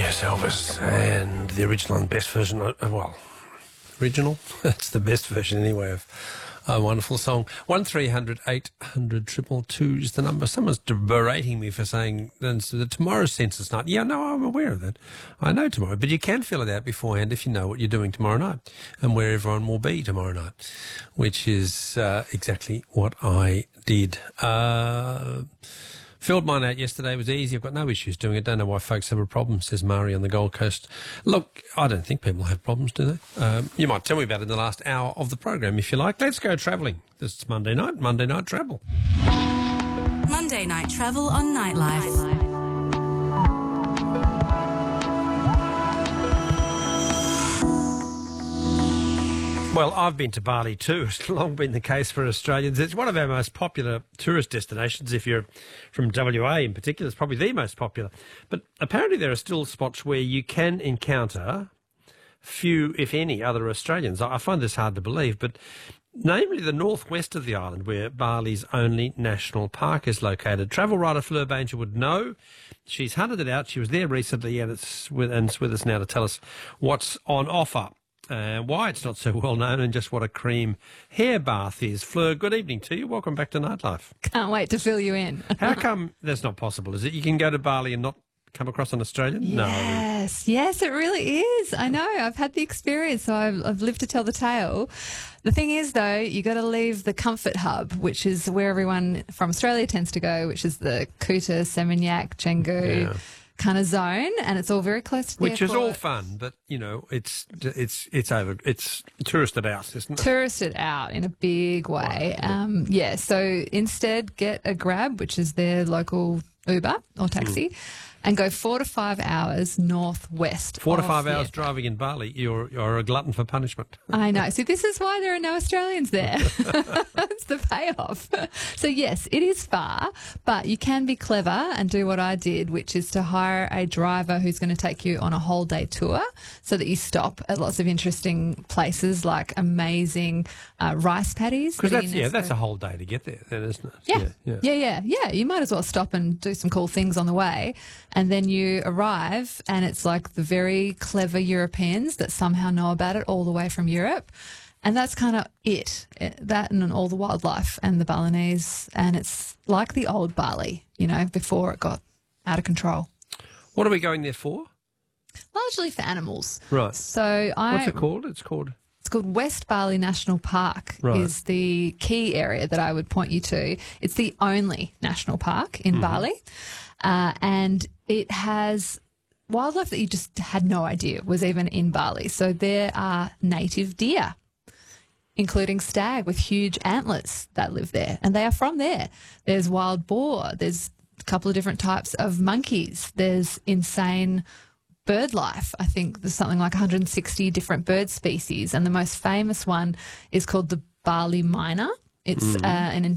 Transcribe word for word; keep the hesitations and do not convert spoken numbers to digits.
Yes, Elvis, and the original and best version, uh, well, original? That's the best version anyway of a wonderful song. one three hundred eight hundred two two two is the number. Someone's berating me for saying the tomorrow's census night. Yeah, no, I'm aware of that. I know tomorrow, but you can fill it out beforehand if you know what you're doing tomorrow night and where everyone will be tomorrow night, which is uh, exactly what I did. Uh... Filled mine out yesterday. It was easy. I've got no issues doing it. Don't know why folks have a problem, says Mari on the Gold Coast. Look, I don't think people have problems, do they? Um, you might tell me about it in the last hour of the program if you like. Let's go travelling. This is Monday night, Monday Night Travel. Monday Night Travel on Nightlife. Well, I've been to Bali too. It's long been the case for Australians. It's one of our most popular tourist destinations. If you're from W A in particular, it's probably the most popular. But apparently there are still spots where you can encounter few, if any, other Australians. I find this hard to believe, but namely the northwest of the island where Bali's only national park is located. Travel writer Fleur Banger would know. She's hunted it out. She was there recently and it's with, and it's with us now to tell us what's on offer. Uh, why it's not so well known and just what a cream hair bath is. Fleur, good evening to you. Welcome back to Nightlife. Can't wait to fill you in. How come that's not possible, is it? You can go to Bali and not come across an Australian? Yes, no. Yes, it really is. I know. I've had the experience, so I've, I've lived to tell the tale. The thing is, though, you got to leave the comfort hub, which is where everyone from Australia tends to go, which is the Kuta, Seminyak, Canggu, yeah. kind of zone, and it's all very close to the Which airport. is all fun, but, you know, it's it's it's over. It's touristed out, isn't it? Touristed out in a big way. Right. Um, yeah, so instead get a Grab, which is their local Uber or taxi, mm. and go four to five hours northwest. Four to five hours airport. driving in Bali, you're, you're a glutton for punishment. I know. See, this is why there are no Australians there. That's the payoff. So, yes, it is far, but you can be clever and do what I did, which is to hire a driver who's going to take you on a whole day tour so that you stop at lots of interesting places like amazing uh, rice paddies. Because that's, yeah, that's a whole day to get there, then, isn't it? Yeah. Yeah, yeah, yeah, yeah. Yeah, you might as well stop and do some cool things on the way. And then you arrive and it's like the very clever Europeans that somehow know about it all the way from Europe. And that's kind of it, that and all the wildlife and the Balinese. And it's like the old Bali, you know, before it got out of control. What are we going there for? Largely for animals. Right. So I, What's it called? It's called... It's called West Bali National Park right. is the key area that I would point you to. It's the only national park in mm-hmm. Bali. Uh, and it has wildlife that you just had no idea was even in Bali. So there are native deer, including stag with huge antlers that live there, and they are from there. There's wild boar. There's a couple of different types of monkeys. There's insane bird life. I think there's something like one hundred sixty different bird species, and the most famous one is called the Bali myna. It's mm. uh, an